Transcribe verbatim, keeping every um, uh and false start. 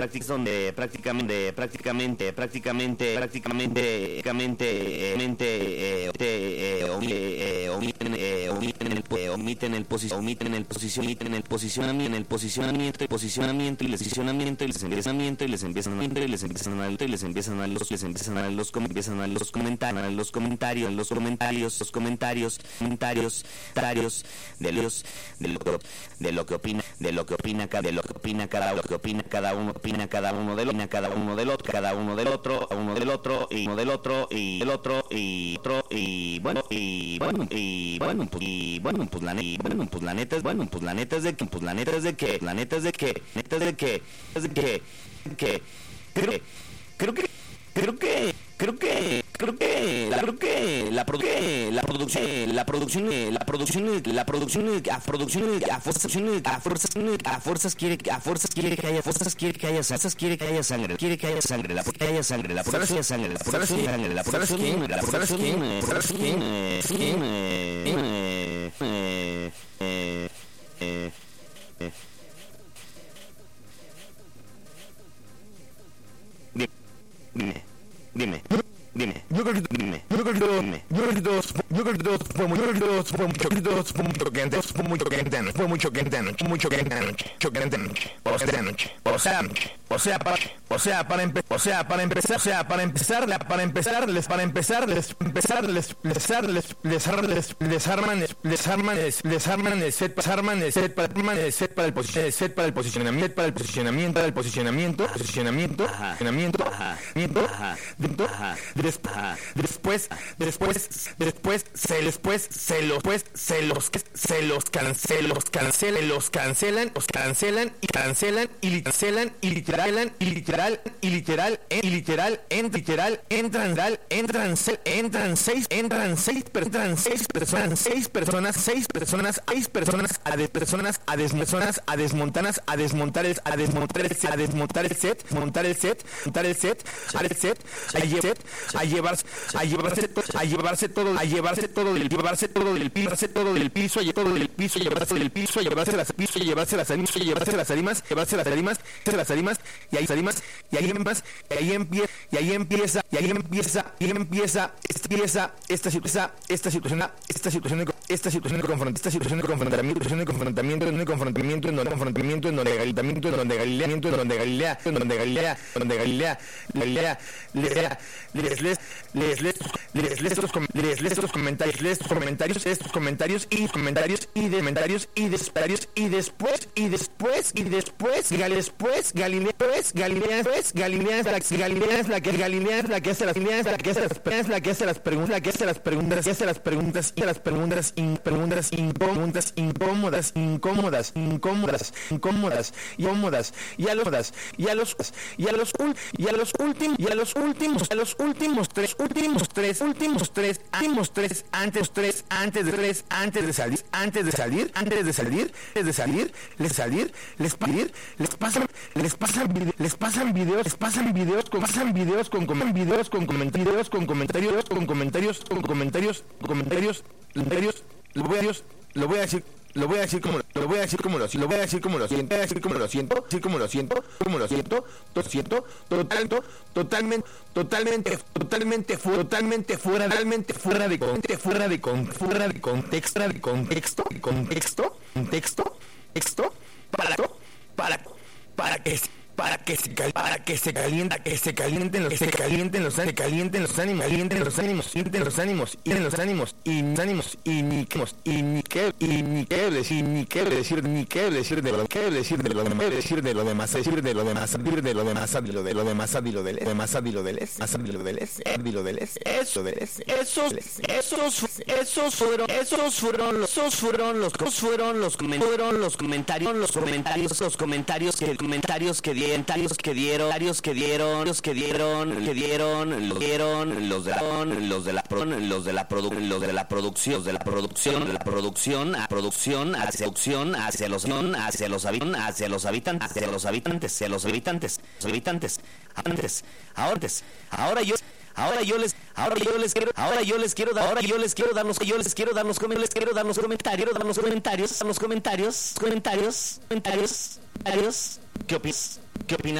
prácticas donde prácticamente prácticamente prácticamente prácticamente prácticamente mente omiten el omiten el omiten el posicionamiento en el posicionamiento en el posicionamiento el posicionamiento y el posicionamiento y el posicionamiento y les empiezan a y les empiezan a y les empiezan a los les empiezan a los empiezan a los comentarios a los comentarios los comentarios los comentarios comentarios comentarios de los de lo que de lo que opina de lo que opina cada de lo que opina cada lo que opina cada uno opina cada uno del otro cada uno del otro cada uno del otro uno del otro y uno del otro y el otro y otro y bueno y bueno y bueno pues y bueno pues la neta bueno pues la neta es bueno pues la neta es de que pues la neta es de que la neta es de que neta es de que es de que que creo creo que creo que creo que creo que la creo que la producción la producción la producción la producción la producción a producción a fuerzas a fuerzas a fuerzas quiere a fuerzas quiere que haya fuerzas quiere que haya fuerzas quiere que haya sangre quiere que haya sangre la que haya sangre la producción de sangre la producción de sangre la producción la producción la producción dime dime dime yo creo que dime yo creo que todos yo creo que todos yo creo que todos fue muy yo creo que todos fue mucho todos fue muy choqueante fue muy choqueante anoche fue muy choqueante anoche muy choqueante anoche choqueante anoche o sea anoche o sea anoche o sea para o sea para empezar o sea para empezar o sea para empezar para empezar les para empezar les empezar les les les les les les arman les arman les arman el set arman el set para arman el set para el posicionamiento set para el posicionamiento para el posicionamiento para el posicionamiento posicionamiento posicionamiento posicionamiento después después después se les pues se los pues se los se los cancelan los cancelan los cancelan los cancelan y cancelan y cancelan y literal y literal y literal y literal en literal entran entran entran seis entran seis entran seis personas seis personas seis personas seis personas a de personas a desmontar a desmontar a desmontar el a desmontar el a desmontar el set montar el set montar el set a el set a llevar a llevarse a llevarse a llevarse todo a llevarse todo del llevarse todo del piso todo del piso y todo del piso llevarse del piso llevarse las piso llevarse las arimas llevarse las arimas llevarse las arimas las arimas y ahí arimas y ahí empieza y ahí empieza y ahí empieza y ahí empieza y empieza empieza esta situación esta situación esta situación esta situación de confrontación esta situación de confrontamiento de confrontamiento de confrontamiento en donde confrontamiento en donde Galileo en donde Galilea en donde Galilea en donde Galilea donde Galilea Galilea les les les les les les estos les les estos comentarios les estos comentarios estos comentarios y comentarios y de comentarios y después y después y después y después después Galilea pues Galilea pues Galilea es la Galilea es la que Galilea es la que hace las Galilea es la que hace las es la que hace las preguntas la que hace las preguntas y hace las preguntas y las preguntas in preguntas incómodas incómodas incómodas incómodas incómodas incómodas y a los y a los y a los y a los últimos y a los últimos a los últimos tres últimos tres últimos tres últimos tres antes tres antes de tres antes de salir antes de salir antes de salir antes de salir les salir les pedir les pasan les pasan les pasan videos les pasan videos con pasan videos con videos con comentarios con comentarios con comentarios con comentarios comentarios comentarios lo voy a lo voy a decir lo voy a decir como lo voy a decir como lo lo voy a decir como lo siento, voy a decir como lo siento, decir como lo siento, como lo siento, lo siento, total, totalmente, totalmente, totalmente, totalmente fuera, totalmente fuera de contexto, fuera de con, fuera de contexto, de contexto, contexto, contexto, texto, para, para, para que para que se para que se calienta que se calienten los se calienten los se calienten los ánimos calienten los ánimos sienten los ánimos y en los ánimos y los ánimos y ni qué y ni qué y ni qué decir ni qué decir ni qué decir de lo que decir de lo demás decir de lo demás decir de lo demás decir de lo demás de lo de lo demás de lo del demás de lo del es más de lo del es de lo del es eso del es esos esos esos fueron esos fueron los esos fueron los fueron los fueron los comentarios los comentarios los comentarios que comentarios que comentarios que dieron, comentarios que dieron, los que dieron, que dieron, los dieron, los de la, los de la, los de la produ, los de la producción, los de la producción, de la producción, a producción, hacia producción, hacia los, hacia los habitantes, hacia los habitantes, hacia los habitantes, hacia los habitantes, los habitantes, antes, ahora, ahora yo. Ahora yo les, ahora yo les quiero, ahora yo les quiero dar, ahora yo les quiero dar los, yo les quiero dar los, les quiero dar los comentarios, dar los comentarios, dar los comentarios, comentarios, comentarios, comentarios, ¿qué opinas? ¿Qué opinas?